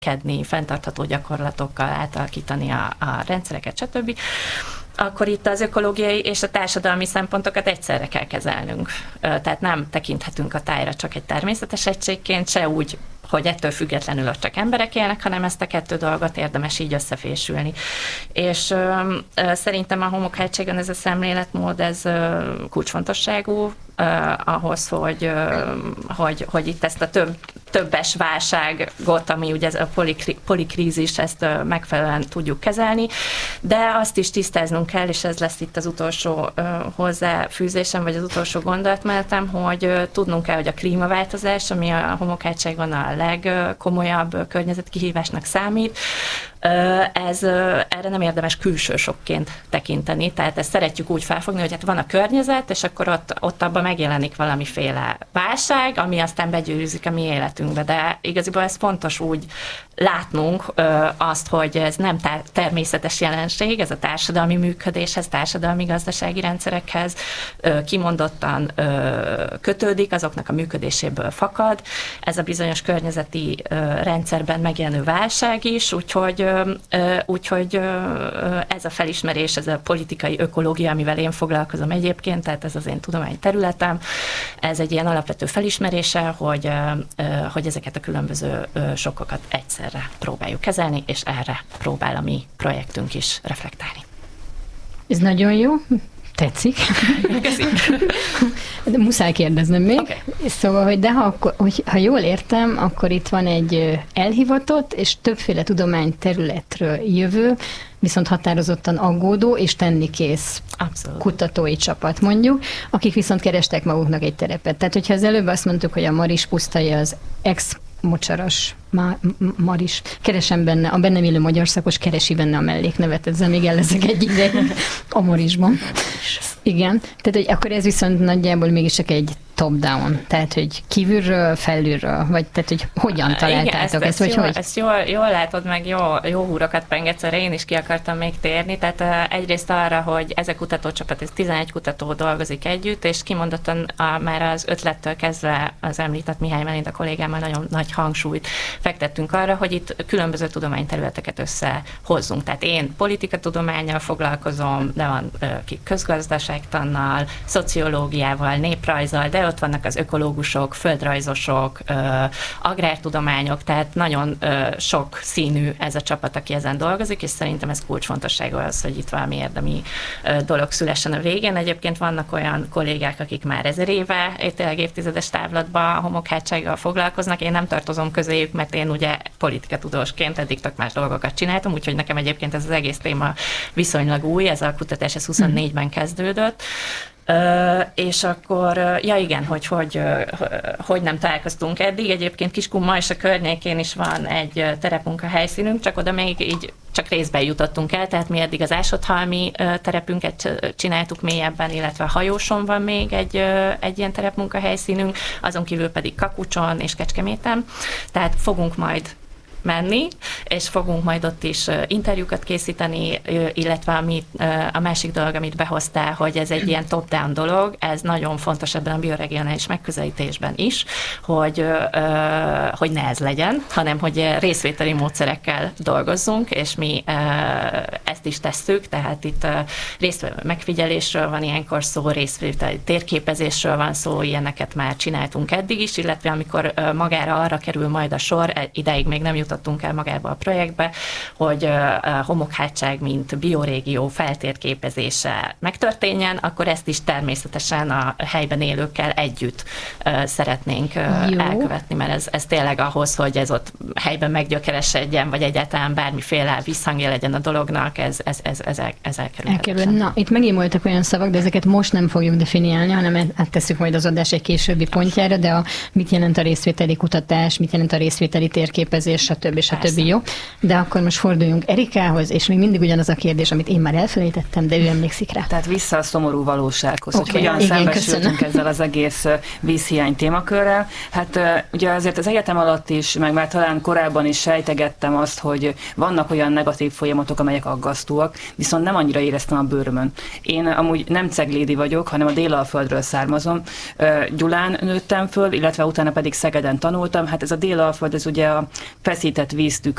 kedni, fenntartható gyakorlatokkal átalakítani a rendszereket, stb., akkor itt az ökológiai és a társadalmi szempontokat egyszerre kell kezelnünk. Tehát nem tekinthetünk a tájra csak egy természetes egységként, se úgy, hogy ettől függetlenül ott csak emberek élnek, hanem ezt a kettő dolgot érdemes így összefésülni. És szerintem a Homokhegységen ez a szemléletmód, ez kulcsfontosságú ahhoz, hogy itt ezt a többes válságot, ami ugye ez a polikrízis, ezt megfelelően tudjuk kezelni, de azt is tisztáznunk kell, és ez lesz itt az utolsó hozzáfűzésem, vagy az utolsó gondolatmenetem, hogy tudnunk kell, hogy a klímaváltozás, ami a Homokhegységon a legkomolyabb környezetkihívásnak számít, erre nem érdemes külső sokként tekinteni, tehát ezt szeretjük úgy felfogni, hogy hát van a környezet, és akkor ott abban megjelenik valamiféle válság, ami aztán begyűrűzik a mi életünkbe, de igaziból ez fontos úgy látnunk azt, hogy ez nem természetes jelenség, ez a társadalmi működéshez, társadalmi-gazdasági rendszerekhez kimondottan kötődik, azoknak a működéséből fakad. Ez a bizonyos környezeti rendszerben megjelenő válság is, úgyhogy ez a felismerés, ez a politikai ökológia, amivel én foglalkozom egyébként, tehát ez az én tudományterületem, ez egy ilyen alapvető felismerése, hogy ezeket a különböző sokkokat egyszerre próbáljuk kezelni, és erre próbál a mi projektünk is reflektálni. Ez nagyon jó. Tetszik. De muszáj kérdeznem még. Okay. Szóval, hogy ha jól értem, akkor itt van egy elhivatott és többféle tudományterületről jövő, viszont határozottan aggódó és tennikész kutatói csapat, mondjuk, akik viszont kerestek maguknak egy terepet. Tehát, hogyha az előbb azt mondtuk, hogy a Maris pusztai az mocsaras Maris. Keresem benne, a bennem élő magyar szakos keresi benne a melléknevet, ezzel még el leszek egy ideig a Marisban. Igen, tehát hogy akkor ez viszont nagyjából mégis csak egy top-down, tehát hogy kívülről, felülről, vagy tehát hogy hogyan találtátok ezt, vagy hogy? Ezt jól látod, meg jó húrokat pengetsz, erre én is ki akartam még térni, tehát egyrészt arra, hogy ez a kutatócsapat, ez 11 kutató dolgozik együtt, és kimondottan már az ötlettől kezdve az említett Mihály Melinda kollégámmal nagyon nagy hangsúlyt fektettünk arra, hogy itt különböző tudományterületeket összehozzunk. Tehát én politikatudománnyal foglalkozom, de van ki közgazdaságtannal, szociológiával, néprajzzal, de ott vannak az ökológusok, földrajzosok, agrártudományok, tehát nagyon sok színű ez a csapat, aki ezen dolgozik, és szerintem ez kulcsfontosságú az, hogy itt valami érdemi dolog szülessen a végén. Egyébként vannak olyan kollégák, akik már 1000 éve, tényleg évtizedes távlatban a Homokhegységgel foglalkoznak. Én nem tartozom közéjük, mert én ugye politikatudósként eddig tök más dolgokat csináltam, úgyhogy nekem egyébként ez az egész téma viszonylag új, ez a kutatás 24-ben kezdődött. És akkor, ja igen, hogy nem találkoztunk eddig. Egyébként Kiskunma és a környékén is van egy terepmunkahelyszínünk, csak oda még így csak részben jutottunk el, tehát mi eddig az Ásodhalmi terepünket csináltuk mélyebben, illetve a Hajóson van még egy ilyen terepmunkahelyszínünk, azon kívül pedig Kakucson és Kecskeméten, tehát fogunk majd menni, és fogunk majd ott is interjúkat készíteni, illetve a másik dolog, amit behoztál, hogy ez egy ilyen top-down dolog, ez nagyon fontos ebben a bioregionális megközelítésben is, hogy ne ez legyen, hanem hogy részvételi módszerekkel dolgozzunk, és mi ezt is tesszük, tehát itt megfigyelésről van ilyenkor szó, részvételi térképezésről van szó, ilyeneket már csináltunk eddig is, illetve amikor magára arra kerül majd a sor, ideig még nem jutottunk el magába a projektbe, hogy a Homokhátság, mint biorégió feltérképezése megtörténjen, akkor ezt is természetesen a helyben élőkkel együtt szeretnénk elkövetni, mert ez tényleg ahhoz, hogy ez ott helyben meggyökeresedjen, vagy egyáltalán bármiféle visszhangja legyen a dolognak, ez elkerülhetetlen. Na, itt megint voltak olyan szavak, de ezeket most nem fogjuk definiálni, hanem áttesszük majd az adás egy későbbi pontjára, de mit jelent a részvételi kutatás, mit jelent a részvételi térképezés, stb. Jó. De akkor most forduljunk Erikához, és még mindig ugyanaz a kérdés, amit én már elfelejtettem, de ő emlékszik rá. Tehát vissza a szomorú valósághoz, hogy hogyan szembesültünk ezzel az egész vízhiány témakörrel. Hát ugye azért az egyetem alatt is, meg már talán korábban is sejtegettem azt, hogy vannak olyan negatív folyamatok, amelyek aggasztóak, viszont nem annyira éreztem a bőrömön. Én amúgy nem ceglédi vagyok, hanem a Délalföldről származom. Gyulán nőttem föl, illetve utána pedig Szegeden tanultam. Hát ez a Délalföld, ez ugye a Feszít enyhített víztükrözés